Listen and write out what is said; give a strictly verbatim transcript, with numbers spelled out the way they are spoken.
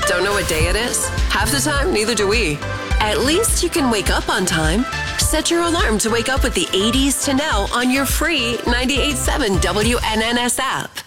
Don't know what day it is? Half the time, neither do we. At least you can wake up on time. Set your alarm to wake up with the eighties to now on your free ninety-eight point seven W N N S app.